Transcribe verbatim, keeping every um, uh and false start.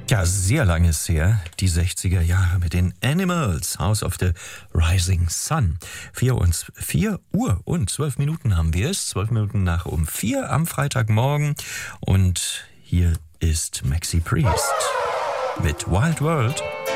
Ja, sehr lang ist her, die sechziger Jahre mit den Animals, House of the Rising Sun. Vier, und, vier Uhr und zwölf Minuten haben wir es, zwölf Minuten nach um vier am Freitagmorgen. Und hier ist Maxi Priest mit Wild World.